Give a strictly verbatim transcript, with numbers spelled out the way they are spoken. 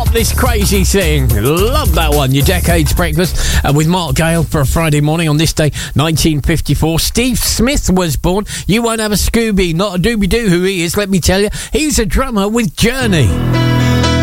Stop This Crazy Thing. Love that one. Your Decades Breakfast uh, with Mark Gale for a Friday morning on this day, nineteen fifty-four. Steve Smith was born. You won't have a Scooby, not a Dooby-Doo who he is, let me tell you. He's a drummer with Journey.